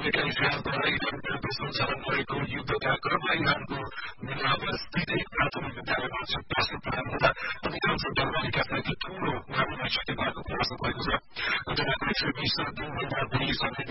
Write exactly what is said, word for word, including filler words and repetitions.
अमेरिकाको लागि सञ्चालन गरेको युद्धका क्रममा इरानको स्थित एक प्राथमिक विद्यालयमा प्रश्न प्रदान हुँदा अधिकांश बालबालिकाप्रति ठूलो मामला क्षति भएको खुलासा भएको छ। घटनाको एक सय बीस दिनभन्दा बढी समय